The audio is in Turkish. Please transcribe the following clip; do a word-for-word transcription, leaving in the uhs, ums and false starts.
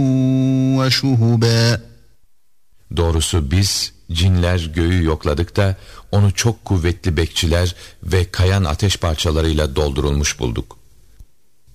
وشهبا. Doğrusu biz cinler göğü yokladık da onu çok kuvvetli bekçiler ve kayan ateş parçalarıyla doldurulmuş bulduk.